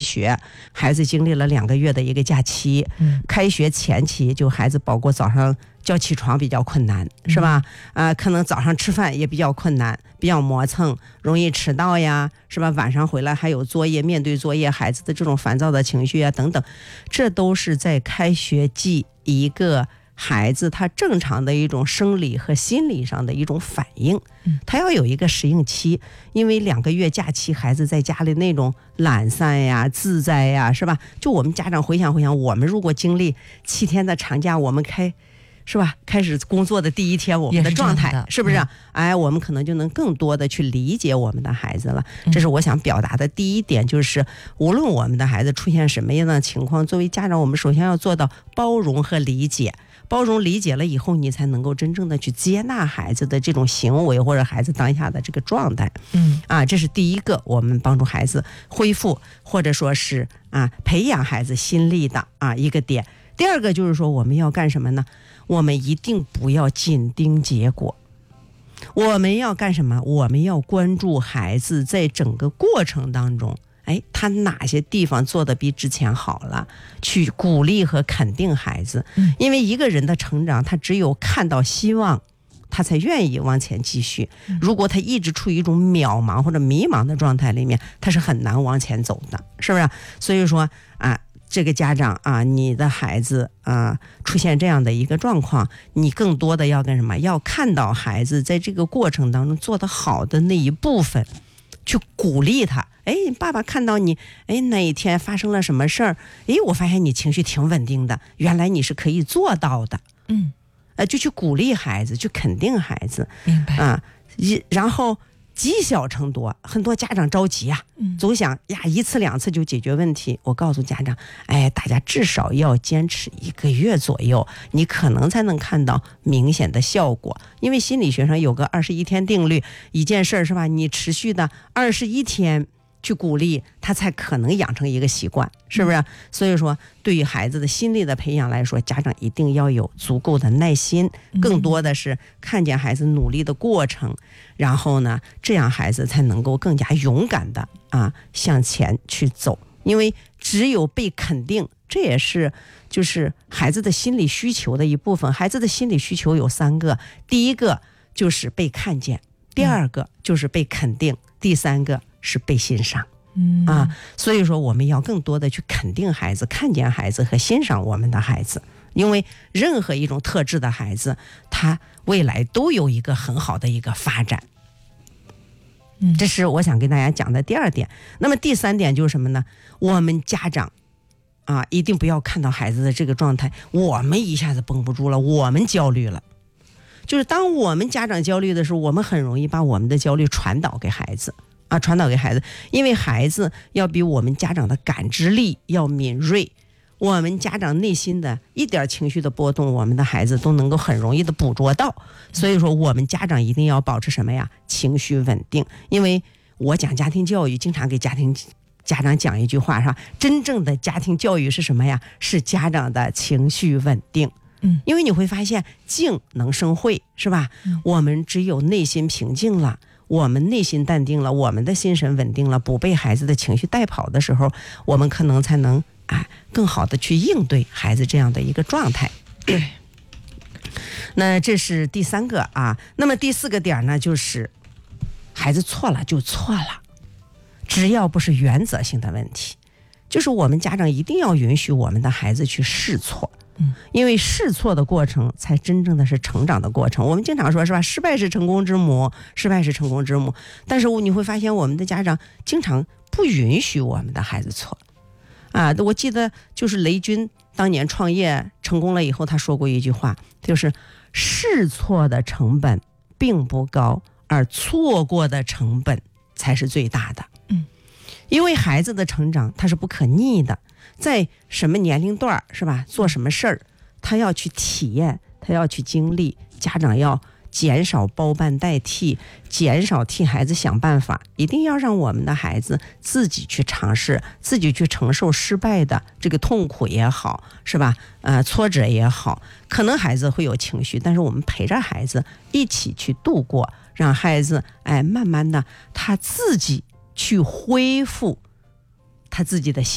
学，孩子经历了2个月的一个假期，开学前期就孩子包括早上叫起床比较困难，是吧？可能早上吃饭也比较困难，比较磨蹭，容易迟到呀，是吧？晚上回来还有作业，面对作业，孩子的这种烦躁的情绪啊等等，这都是在开学季一个孩子他正常的一种生理和心理上的一种反应，他要有一个适应期。因为2个月假期，孩子在家里那种懒散呀、自在呀，是吧？就我们家长回想，我们如果经历7天的长假，我们是吧？开始工作的第1天，我们的状态是不是？我们可能就能更多的去理解我们的孩子了。这是我想表达的第一点，就是无论我们的孩子出现什么样的情况，作为家长，我们首先要做到包容和理解。包容理解了以后，你才能够真正的去接纳孩子的这种行为或者孩子当下的这个状态。这是第一个，我们帮助孩子恢复或者说是培养孩子心力的一个点。第二个就是说，我们要干什么呢？我们一定不要紧盯结果。我们要干什么？我们要关注孩子在整个过程当中，他哪些地方做得比之前好了，去鼓励和肯定孩子。因为一个人的成长，他只有看到希望，他才愿意往前继续。如果他一直处于一种渺茫或者迷茫的状态里面，他是很难往前走的，是不是？所以说这个家长你的孩子出现这样的一个状况，你更多的要干什么？要看到孩子在这个过程当中做得好的那一部分，去鼓励他。爸爸看到你那一天发生了什么事儿，我发现你情绪挺稳定的，原来你是可以做到的。就去鼓励孩子，去肯定孩子。 明白然后积小成多，很多家长着急总想1次2次就解决问题。我告诉家长，大家至少要坚持1个月左右，你可能才能看到明显的效果。因为心理学上有个21天定律，一件事是吧？你持续的21天去鼓励他，才可能养成一个习惯，是不是？所以说，对于孩子的心理的培养来说，家长一定要有足够的耐心，更多的是看见孩子努力的过程，然后呢，这样孩子才能够更加勇敢的向前去走。因为只有被肯定，这也是就是孩子的心理需求的一部分。孩子的心理需求有3个，第一个就是被看见，第2个就是被肯定，第3个是被欣赏。所以说我们要更多的去肯定孩子，看见孩子和欣赏我们的孩子。因为任何一种特质的孩子，他未来都有一个很好的一个发展。这是我想跟大家讲的第2点。那么第3点就是什么呢？我们家长一定不要看到孩子的这个状态，我们一下子绷不住了，我们焦虑了。就是当我们家长焦虑的时候，我们很容易把我们的焦虑传导给孩子。因为孩子要比我们家长的感知力要敏锐，我们家长内心的一点情绪的波动，我们的孩子都能够很容易的捕捉到。所以说我们家长一定要保持什么呀？情绪稳定。因为我讲家庭教育，经常给家长讲一句话，是吧？真正的家庭教育是什么呀？是家长的情绪稳定。因为你会发现静能生慧，是吧？我们只有内心平静了，我们内心淡定了，我们的心神稳定了，不被孩子的情绪带跑的时候，我们可能才能更好的去应对孩子这样的一个状态。 对， 那这是第3个那么第4个点呢，就是孩子错了就错了，只要不是原则性的问题，就是我们家长一定要允许我们的孩子去试错。因为试错的过程才真正的是成长的过程。我们经常说，是吧？失败是成功之母，失败是成功之母。但是你会发现，我们的家长经常不允许我们的孩子错。我记得就是雷军当年创业成功了以后，他说过一句话，就是试错的成本并不高，而错过的成本才是最大的。因为孩子的成长它是不可逆的，在什么年龄段是吧，做什么事儿，他要去体验，他要去经历。家长要减少包办代替，减少替孩子想办法，一定要让我们的孩子自己去尝试，自己去承受失败的这个痛苦也好，是吧？挫折也好，可能孩子会有情绪，但是我们陪着孩子一起去度过，让孩子慢慢的他自己去恢复他自己的